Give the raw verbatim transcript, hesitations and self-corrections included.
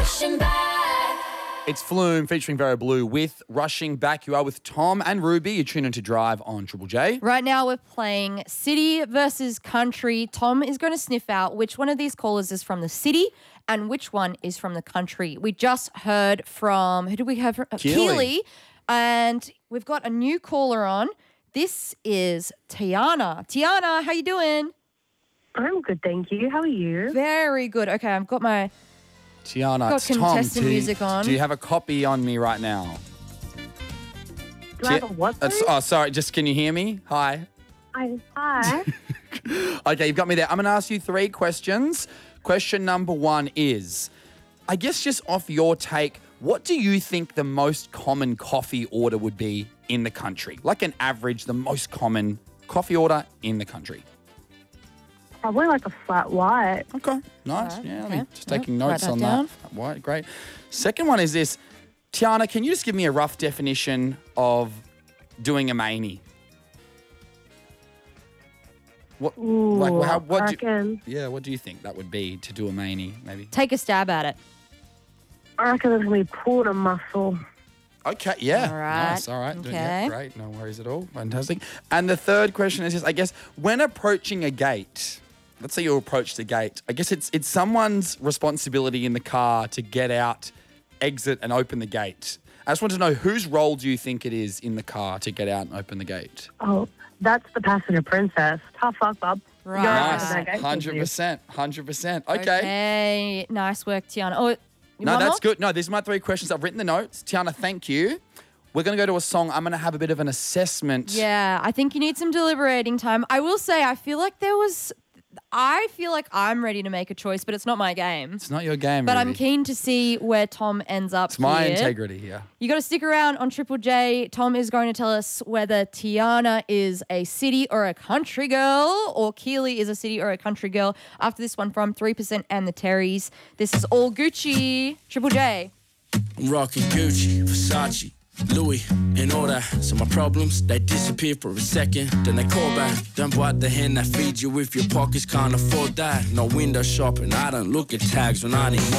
Rushing back. It's Flume featuring Vera Blue with Rushing Back. You are with Tom and Ruby. You tune in to Drive on Triple J. Right now we're playing city versus country. Tom is going to sniff out which one of these callers is from the city and which one is from the country. We just heard from, who did we have? Uh, Keely. Keely. And we've got a new caller on. This is Tiana. Tiana, how you doing? I'm good, thank you. How are you? Very good. Okay, I've got my... Tiana, Got it's Tom. contestant Do, music on. do you have a copy on me right now? Do I have a what? Uh, Sorry? oh, sorry. Just can you hear me? Hi. I, hi. Okay, you've got me there. I'm going to ask you three questions. Question number one is, I guess just off your take, what do you think the most common coffee order would be in the country? Like an average, the most common coffee order in the country. Probably like a flat white. Okay, nice. Alright, yeah, okay. just taking Yep, write notes that on down. that. White, great. Second one is this. Tiana, can you just give me a rough definition of doing a manie? What, Ooh, like, how, what I do, reckon, yeah, what do you think that would be to do a manie, maybe? Take a stab at it. I reckon it's going to be pulled a muscle. Okay, yeah. All right, Nice, all right. Yeah, okay. great, no worries at all. Fantastic. And the third question is just, I guess, when approaching a gate, let's say you approach the gate, I guess it's it's someone's responsibility in the car to get out, exit, and open the gate. I just want to know, whose role do you think it is in the car to get out and open the gate? Oh, that's the passenger princess. Tough fuck, bub. Right. You're Nice. out of that gate, one hundred percent, one hundred percent. Okay. Okay, nice work, Tiana. Oh, you No, want that's more? good. No, these are my three questions. I've written the notes. Tiana, thank you. We're going to go to a song. I'm going to have a bit of an assessment. Yeah, I think you need some deliberating time. I will say, I feel like there was, I feel like I'm ready to make a choice, but it's not my game. It's not your game, But I'm Ruby. keen to see where Tom ends up. It's my here. integrity here. You got to stick around on Triple J. Tom is going to tell us whether Tiana is a city or a country girl, or Keely is a city or a country girl. After this one from three percent and the Terrys. This is all Gucci. Triple J. I'm rocking Gucci, Versace, Louis, and all that. So my problems, they disappear for a second, then they call back. Then what the hen that feeds you if your pockets can't afford that? No window shopping, I don't look at tags when I need more.